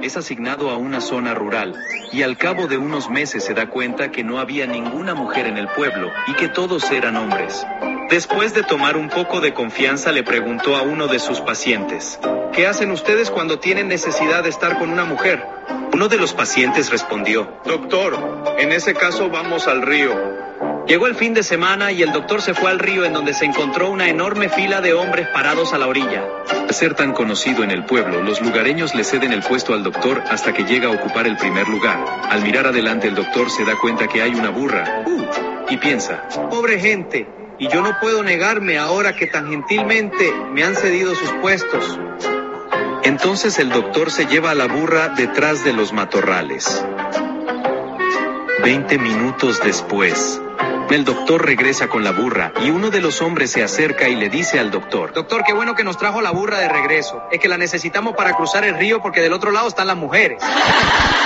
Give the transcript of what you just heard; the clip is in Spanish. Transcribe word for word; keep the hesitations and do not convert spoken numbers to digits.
Es asignado a una zona rural y al cabo de unos meses se da cuenta que no había ninguna mujer en el pueblo y que todos eran hombres. Después de tomar un poco de confianza, le preguntó a uno de sus pacientes: ¿qué hacen ustedes cuando tienen necesidad de estar con una mujer? Uno de los pacientes respondió: doctor, en ese caso vamos al río. Llegó el fin de semana y el doctor se fue al río, en donde se encontró una enorme fila de hombres parados a la orilla. Al ser tan conocido en el pueblo, los lugareños le ceden el puesto al doctor hasta que llega a ocupar el primer lugar. Al mirar adelante, el doctor se da cuenta que hay una burra uh, y piensa: pobre gente, y yo no puedo negarme ahora que tan gentilmente me han cedido sus puestos. Entonces el doctor se lleva a la burra detrás de los matorrales. Veinte minutos después, el doctor regresa con la burra y uno de los hombres se acerca y le dice al doctor: doctor, qué bueno que nos trajo la burra de regreso. Es que la necesitamos para cruzar el río porque del otro lado están las mujeres.